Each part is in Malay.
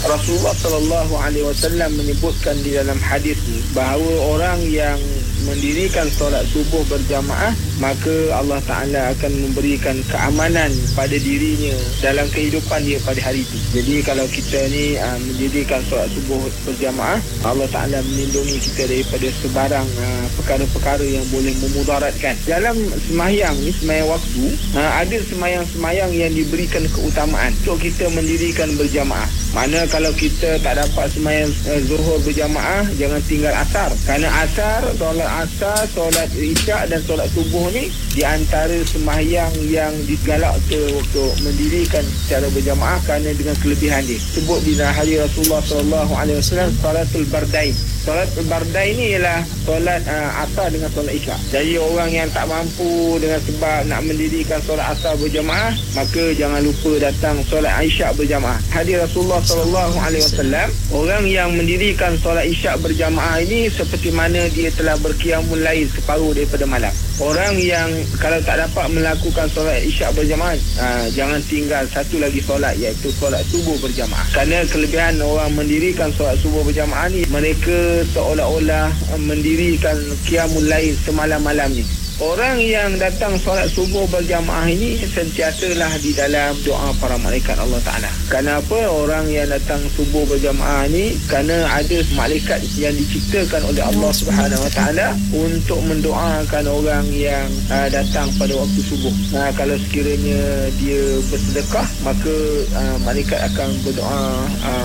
Rasulullah sallallahu alaihi wasallam menyebutkan di dalam hadis ni bahawa orang yang mendirikan solat subuh berjamaah, maka Allah Ta'ala akan memberikan keamanan pada dirinya dalam kehidupan dia pada hari itu. Jadi kalau kita ni mendirikan solat subuh berjamaah, Allah Ta'ala melindungi kita daripada sebarang perkara-perkara yang boleh memudaratkan. Dalam semayang ni, semayang waktu, ada semayang-semayang yang diberikan keutamaan untuk kita mendirikan berjamaah. Mana kalau kita tak dapat semayang zuhur berjamaah, jangan tinggal asar. Kerana asar, solat asar, solat isyak dan solat subuh ni di antara sembahyang yang digalakkan untuk mendirikan secara berjamaah kerana dengan kelebihan dia. Sebut di hadis Rasulullah sallallahu alaihi wasallam salatul bardain. Solat bardain ni ialah solat asar dengan solat isyak. Jadi orang yang tak mampu dengan sebab nak mendirikan solat asar berjamaah, maka jangan lupa datang solat isyak berjamaah. Hadis Rasulullah sallallahu alaihi wasallam, orang yang mendirikan solat isyak berjamaah ini seperti mana dia telah berqiyamul lail separuh daripada malam. Orang yang kalau tak dapat melakukan solat isyak berjamaah, jangan tinggal satu lagi solat, iaitu solat subuh berjamaah. Kerana kelebihan orang mendirikan solat subuh berjamaah ni, mereka seolah-olah mendirikan qiyamul lail semalam-malamnya. Orang yang datang solat subuh berjamaah ini sentiasalah di dalam doa para malaikat Allah Ta'ala. Kenapa orang yang datang subuh berjamaah ni? Kerana ada malaikat yang diciptakan oleh Allah Subhanahu Wa Ta'ala untuk mendoakan orang yang datang pada waktu subuh. Kalau sekiranya dia bersedekah, maka malaikat akan berdoa,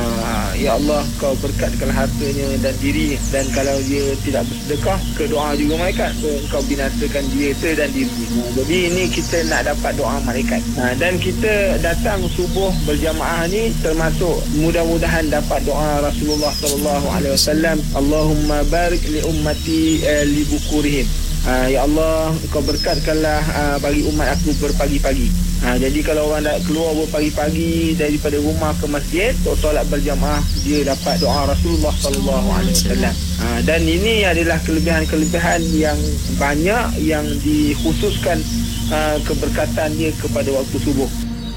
Ya Allah, kau berkatkanlah hartanya dan dirinya. Dan kalau dia tidak bersedekah, doa juga malaikat, kau binasakan dia dan dirinya. Jadi ini kita nak dapat doa malaikat. Dan kita datang subuh berjamaah ni termasuk mudah-mudahan dapat doa Rasulullah sallallahu alaihi wasallam, Allahumma barik li ummati li bukurihim. Ya Allah, kau berkatkanlah bagi umat aku berpagi-pagi. Jadi kalau orang nak keluar berpagi-pagi daripada rumah ke masjid untuk solat berjamaah, dia dapat doa Rasulullah sallallahu alaihi wasallam. Dan ini adalah kelebihan-kelebihan yang banyak yang dikhususkan keberkatannya kepada waktu subuh.